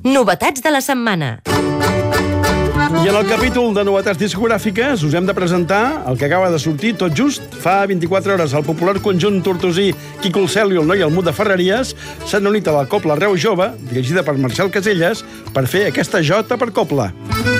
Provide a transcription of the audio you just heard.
Novetats de la setmana. I en el capítol de novetats discogràfiques us hem de presentar el que acaba de sortir tot just fa 24 hores. El popular conjunt tortosí Quico el Cel i el Noi al Mut de Ferreries s'han unit a la Cobla Reu Jove, dirigida per Marcel Caselles, per fer aquesta jota per cobla.